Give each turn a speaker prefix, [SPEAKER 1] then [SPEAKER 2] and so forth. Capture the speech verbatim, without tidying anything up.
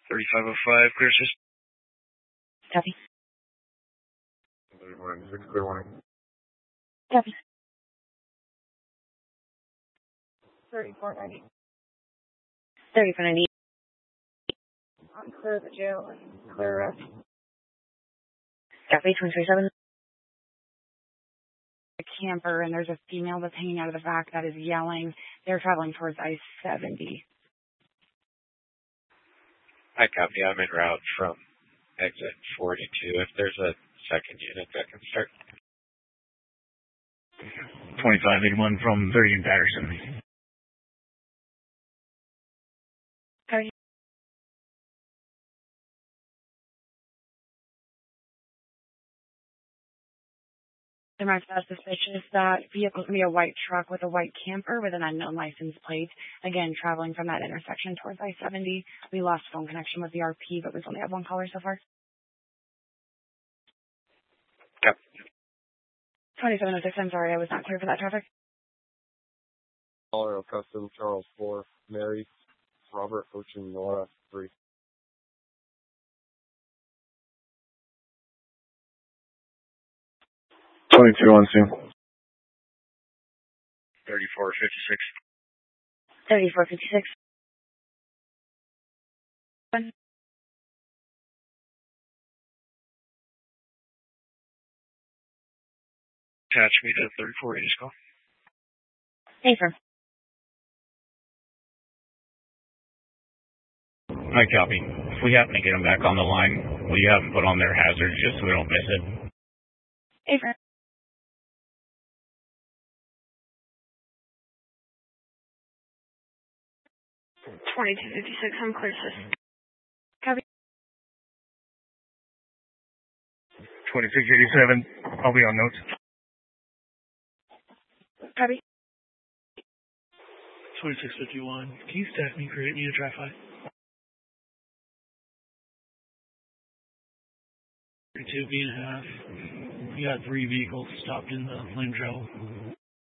[SPEAKER 1] thirty-five oh five, clear system.
[SPEAKER 2] Copy.
[SPEAKER 3] thirty-one ninety-six, clear warning.
[SPEAKER 2] Copy.
[SPEAKER 4] thirty-four ninety.
[SPEAKER 2] thirty-four ninety.
[SPEAKER 4] I'm clear the jail and clear rest.
[SPEAKER 2] Copy. two three seven.
[SPEAKER 5] A camper, and there's a female that's hanging out of the back that is yelling. They're traveling towards I seventy.
[SPEAKER 6] Hi, copy. I'm en route from exit forty-two. If there's a second unit that can start.
[SPEAKER 1] twenty-five eighty-one from thirty in Patterson.
[SPEAKER 2] How are you?
[SPEAKER 5] The marked as suspicious. That vehicle is going to be a white truck with a white camper with an unknown license plate. Again, traveling from that intersection towards I seventy. We lost phone connection with the R P, but we've only had one caller so far.
[SPEAKER 6] Yep.
[SPEAKER 5] twenty-seven oh six, I'm sorry, I was not clear for that traffic.
[SPEAKER 3] Caller, Custom, Charles four, Mary, Robert, Ocean, Nora three. twenty-two on scene.
[SPEAKER 1] thirty-four fifty-six.
[SPEAKER 2] thirty-four fifty-six.
[SPEAKER 5] One.
[SPEAKER 1] Attach me to thirty-four eighty call.
[SPEAKER 2] Affirm.
[SPEAKER 1] Hi, copy. If we happen to get them back on the line, will you have them put on their hazards just so we don't miss it?
[SPEAKER 2] Affirm.
[SPEAKER 4] twenty-two fifty-six, I'm clear system.
[SPEAKER 2] Copy.
[SPEAKER 1] twenty-six eighty-seven, I'll be on notes.
[SPEAKER 2] Copy.
[SPEAKER 7] twenty-six fifty-one, can you stack me, create me a tri-fi? thirty-two B and a half. You got three vehicles stopped in the lane travel.